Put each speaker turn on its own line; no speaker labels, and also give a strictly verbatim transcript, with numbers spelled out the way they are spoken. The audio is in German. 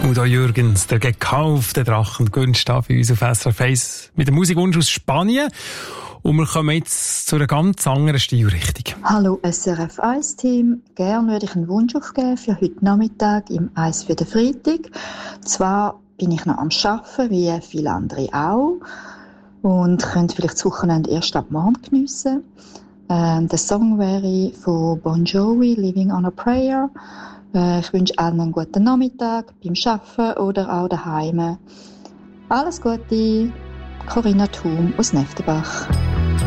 Udo Jürgens, der gekaufte Drachen, gewünscht da für uns auf S R F eins mit dem Musikwunsch aus Spanien. Und wir kommen jetzt zu einer ganz anderen Stilrichtung.
Hallo S R F eins Team, gerne würde ich einen Wunsch aufgeben für heute Nachmittag im Eis für den Freitag. Zwar bin ich noch am Arbeiten, wie viele andere auch, und könnt vielleicht das Wochenende erst ab morgen geniessen. Ähm, der Song wäre von Bon Jovi, Living on a Prayer. Äh, ich wünsche allen einen guten Nachmittag beim Arbeiten oder auch daheim. Alles Gute, Corinna Thum aus Neftenbach.